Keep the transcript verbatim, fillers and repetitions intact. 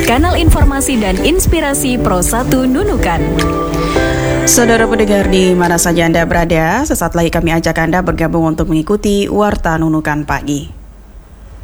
kanal informasi dan inspirasi Pro satu Nunukan. Saudara pendengar di mana saja Anda berada, sesaat lagi kami ajak Anda bergabung untuk mengikuti Warta Nunukan Pagi.